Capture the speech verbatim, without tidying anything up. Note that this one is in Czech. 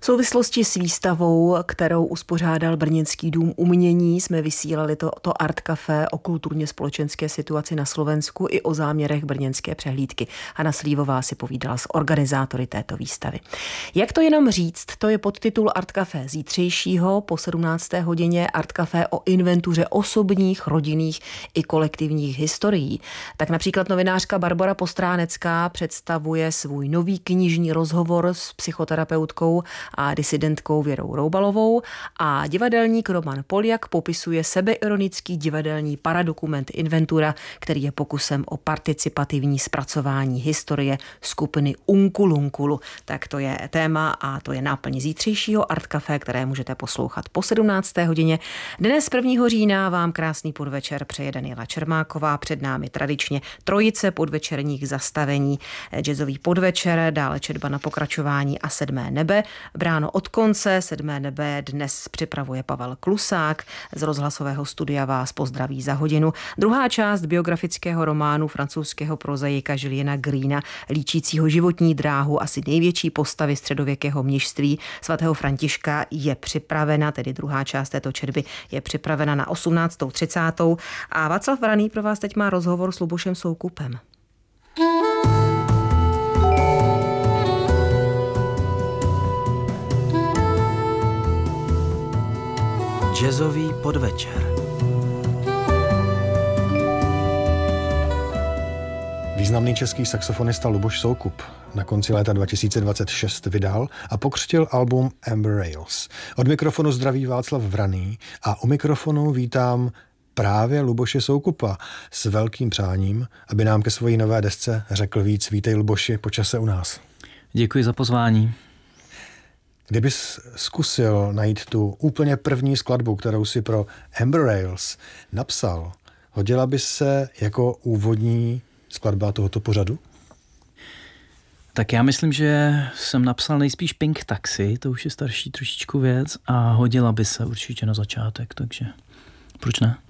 souvislosti s výstavou, kterou uspořádal Brněnský dům umění, jsme vysílali to, to Art Café o kulturně společenské situaci na Slovensku i o záměrech brněnské přehlídky. Hana Slívová si povídala s organizátory této výstavy. Jak to jenom říct, to je podtitul Art Café zítřejšího po sedmnácté hodině. Art Café o inventuře osobních, rodinných i kolektivních historií. Tak například novinářka Barbora Postránecká představuje svůj nový knižní rozhovor s psychoterapeutkou a disidentkou Věrou Roubalovou a divadelník Roman Poljak popisuje sebeironický divadelní paradokument Inventura, který je pokusem o participativní zpracování historie skupiny Unkulunkulu. Tak to je téma a to je náplň zítřejšího Art Café, které můžete poslouchat po sedmnácté hodině. Dnes prvního října vám krásný podvečer přeje Daniela Čermáková, před námi tradičně trojice podvečerních zastavení, jazzový podvečer, dále četba na pokračování a Sedmé nebe. Bráno od konce, Sedmé nebe dnes připravuje Pavel Klusák, z rozhlasového studia vás pozdraví za hodinu. Druhá část biografického románu francouzského prozaika Juliana Greena, líčícího životní dráhu asi největší postavy středověkého mnišství svatého Františka, je připravena, tedy druhá část této četby je připravena na osmnáctou třicátou a Václav Vraný pro vás teď má rozhovor s Lubošem Soukupem. Jazzový podvečer. Významný český saxofonista Luboš Soukup na konci léta dva tisíce dvacet šest vydal a pokřtil album Amber Rails. Od mikrofonu zdraví Václav Vraný a u mikrofonu vítám právě Luboše Soukupa s velkým přáním, aby nám ke svojí nové desce řekl víc. Vítej, Luboši, po čase u nás. Děkuji za pozvání. Kdybys zkusil najít tu úplně první skladbu, kterou si pro Amber Rails napsal, hodila by se jako úvodní skladba tohoto pořadu? Tak já myslím, že jsem napsal nejspíš Pink Taxi, to už je starší trošičku věc a hodila by se určitě na začátek, takže proč ne?